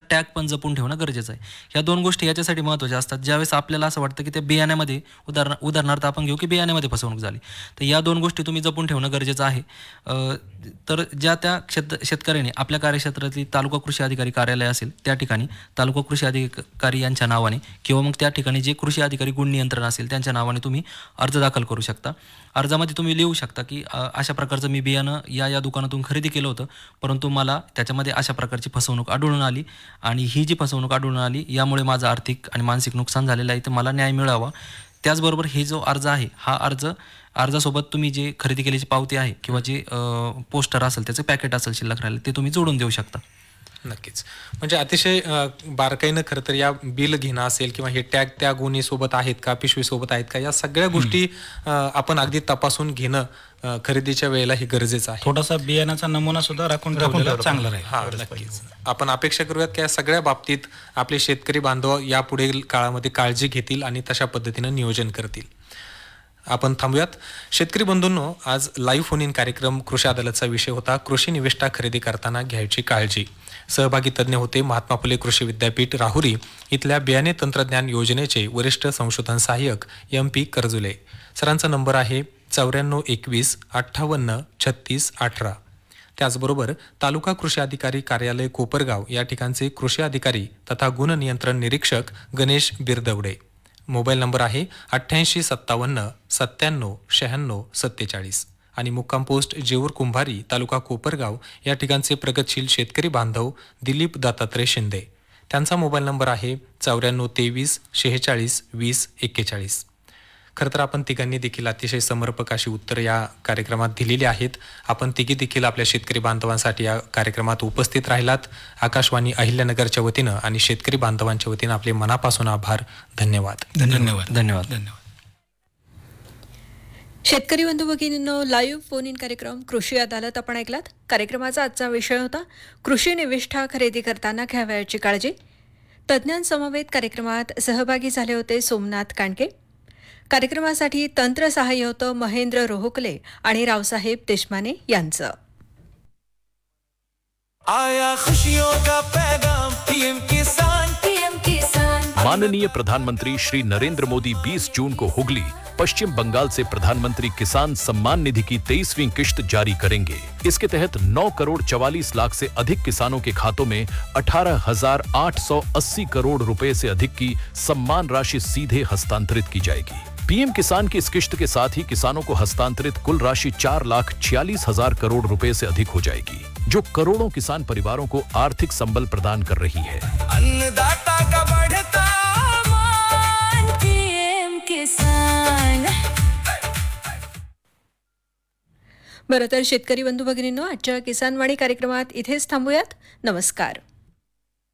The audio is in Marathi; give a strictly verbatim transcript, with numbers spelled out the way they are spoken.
टॅग पण जपून ठेवणं गरजेचं आहे. ह्या दोन गोष्टी याच्यासाठी महत्त्वाच्या असतात, ज्यावेळेस आपल्याला असं वाटतं की त्या बियाण्यामध्ये उदाहरण उदाहरणार्थ आपण घेऊ की बियाण्यामध्ये फसवणूक झाली, तर या दोन गोष्टी तुम्ही जपून ठेवणं गरजेचं आहे. तर ज्या त्या शेत शेतकऱ्याने आपल्या कार्यक्षेत्रातली तालुका कृषी अधिकारी कार्यालय असेल त्या ठिकाणी तालुका कृषी अधिकारी यांच्या नावाने किंवा मग त्या ठिकाणी जे कृषी अधिकारी गुण नियंत्रण असेल त्यांच्या नावाने तुम्ही अर्ज दाखल करू शकता. अर्जामध्ये तुम्ही लिहू शकता की अशा प्रकारचं मी बियाणं या या दुकानातून खरेदी केलं होतं, परंतु मला त्याच्यामध्ये अशा प्रकारची फसवणूक आढळून आली आणि ही जी फसवणूक आढळून आली यामुळे माझं आर्थिक आणि मानसिक नुकसान झालेलं आहे, तर मला न्याय मिळावा. त्याचबरोबर हे जो अर्ज आहे हा अर्ज अर्जासोबत तुम्ही जे खरेदी केल्याची पावती आहे किंवा जे पोस्टर असेल त्याचं पॅकेट असेल शिल्लक राहिलं ते तुम्ही जोडून देऊ शकता. नक्कीच. म्हणजे अतिशय बारकाईनं खरं तर या बिल घेणं असेल किंवा हे टॅग त्या गुन्हेसोबत आहेत का, पिशवीसोबत आहेत का, या सगळ्या गोष्टी आपण अगदी तपासून घेणं खरेदीच्या वेळेला हे गरजेचं आहे. थोडासा बियाण्याचा नमुना सुद्धा राखून ठेवलेला चांगला राहील. हा, नक्कीच. आपण अपेक्षा करूयात की या सगळ्या बाबतीत आपले शेतकरी बांधव यापुढील काळामध्ये काळजी घेतील आणि तशा पद्धतीनं नियोजन करतील. आपण थांबूयात. शेतकरी बंधूंनो, आज लाईव्ह फोन इन कार्यक्रम कृषी अदालतचा विषय होता कृषी निविष्ठा खरेदी करताना घ्यायची काळजी. सहभागी तज्ज्ञ होते महात्मा फुले कृषी विद्यापीठ राहुरी इथल्या बियाणे तंत्रज्ञान योजनेचे वरिष्ठ संशोधन सहाय्यक एम पी करजुले. सरांचा नंबर आहे चौऱ्याण्णव एकवीस अठ्ठावन्न छत्तीस अठरा. त्याचबरोबर तालुका कृषी अधिकारी कार्यालय कोपरगाव या ठिकाणचे कृषी अधिकारी तथा गुण नियंत्रण निरीक्षक गणेश बिरदवडे. मोबाईल नंबर आहे अठ्ठ्याऐंशी सत्तावन्न सत्त्याण्णव शहाण्णव सत्तेचाळीस. आणि मुक्काम पोस्ट जेऊर कुंभारी तालुका कोपरगाव या ठिकाणचे प्रगतशील शेतकरी बांधव दिलीप दत्तात्रय शिंदे. त्यांचा मोबाईल नंबर आहे चौऱ्याण्णव तेवीस शेहेचाळीस वीस एक्केचाळीस. खरं तर आपण तिघांनी देखील अतिशय समर्पक अशी उत्तरं या कार्यक्रमात दिलेली आहेत. आपण तिघी देखील आपल्या शेतकरी बांधवांसाठी या कार्यक्रमात उपस्थित राहिलात. आकाशवाणी अहिल्यानगरच्या वतीनं आणि शेतकरी बांधवांच्या वतीनं आपले मनापासून आभार. धन्यवाद. धन्यवाद. धन्यवाद. धन्यवाद. शेतकरी बंधू भगिनींनो, लाईव्ह फोन इन कार्यक्रम कृषी अदालत आपण ऐकलात. कार्यक्रमाचा आजचा विषय होता कृषी निविष्ठा खरेदी करताना घ्यावयाची काळजी. तज्ज्ञांसमवेत कार्यक्रमात सहभागी झाले होते सोमनाथ कांडके. कार्यक्रमासाठी तंत्र सहाय्य होतं महेंद्र रोहकले आणि रावसाहेब देशमाने यांचं. आया खुशियों का पैगाम पीएम किसान पीएम किसान. माननीय प्रधानमंत्री श्री नरेंद्र मोदी बीस जून को हुगली, पश्चिम बंगाल से प्रधानमंत्री किसान सम्मान निधि की तेईसवीं किश्त जारी करेंगे. इसके तहत नौ करोड़ चवालीस लाख से अधिक किसानों के खातों में अठारह हजार आठ सौ अस्सी करोड़ रुपए से अधिक की सम्मान राशि सीधे हस्तांतरित की जाएगी. पीएम किसान की इस किश्त के साथ ही किसानों को हस्तांतरित कुल राशि चार लाख छियालीस हजार करोड़ रुपए से अधिक हो जाएगी, जो करोड़ों किसान परिवारों को आर्थिक संबल प्रदान कर रही है. अन्नदाता का बढ़ता मान पीएम किसान. बरं, तर शेतकरी बंधू भगिनींनो, आजच्या किसानवाणी कार्यक्रमात इथेच थांबूयात. नमस्कार.